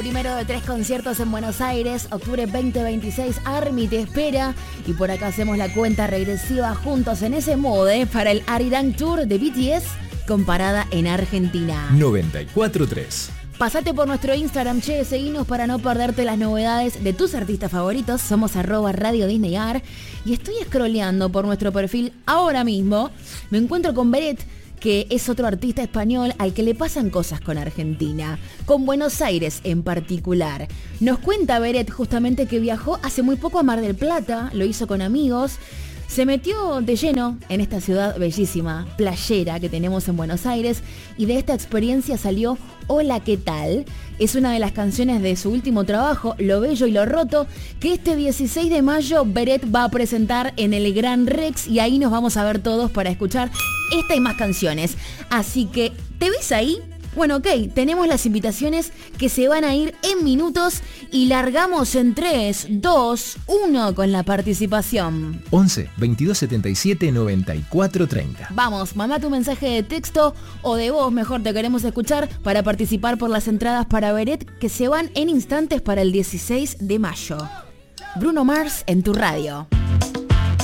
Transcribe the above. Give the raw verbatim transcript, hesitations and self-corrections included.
primero de tres conciertos en Buenos Aires, octubre veinte veintiséis, Army te espera. Y por acá hacemos la cuenta regresiva juntos en ese mode para el Arirang Tour de B T S con parada en Argentina. noventa y cuatro tres. Pasate por nuestro Instagram, che, seguinos para no perderte las novedades de tus artistas favoritos. Somos arroba Radio Disney Ar. Y estoy scrolleando por nuestro perfil ahora mismo. Me encuentro con Beret, que es otro artista español al que le pasan cosas con Argentina, con Buenos Aires en particular. Nos cuenta Beret justamente que viajó hace muy poco a Mar del Plata, lo hizo con amigos. Se metió de lleno en esta ciudad bellísima, playera que tenemos en Buenos Aires, y de esta experiencia salió Hola, ¿qué tal? Es una de las canciones de su último trabajo, Lo Bello y Lo Roto, que este dieciséis de mayo Beret va a presentar en el Gran Rex, y ahí nos vamos a ver todos para escuchar esta y más canciones. Así que, ¿te ves ahí? Bueno, ok, tenemos las invitaciones que se van a ir en minutos y largamos en tres, dos, uno con la participación. once, veintidós setenta y siete, noventa y cuatro treinta. Vamos, manda tu mensaje de texto o de voz, mejor te queremos escuchar, para participar por las entradas para Beret que se van en instantes para el dieciséis de mayo. Bruno Mars en tu radio.